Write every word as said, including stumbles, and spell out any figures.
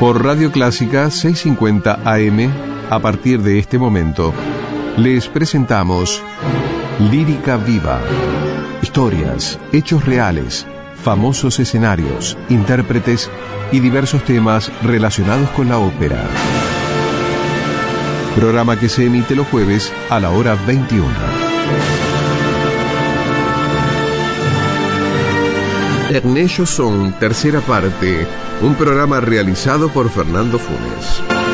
Por Radio Clásica seiscientos cincuenta A M, a partir de este momento, les presentamos Lírica Viva. Historias, hechos reales, famosos escenarios, intérpretes y diversos temas relacionados con la ópera. Programa que se emite los jueves a la hora veintiuno. Ernest Chausson, tercera parte, un programa realizado por Fernando Funes.